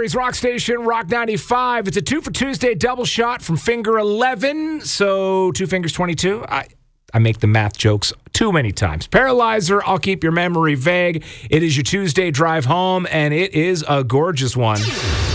Calgary's rock station, Rock 95. It's a 2 for Tuesday double shot from finger 11. So 2 fingers, 22. I make the math jokes too many times. Paralyzer, I'll keep your memory vague. It is your Tuesday drive home, and it is a gorgeous one.